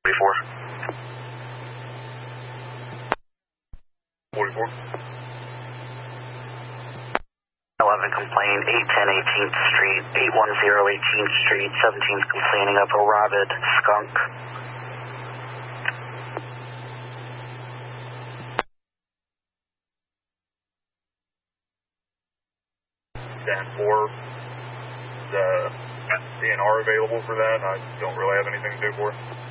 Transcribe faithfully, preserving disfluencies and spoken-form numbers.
forty-four. forty-four. eleven complaint, eight ten eighteenth Street, eight one zero eighteenth Street, seventeen's complaining of a rabid skunk. Dan four, the D N R available for that? I don't really have anything to do for it.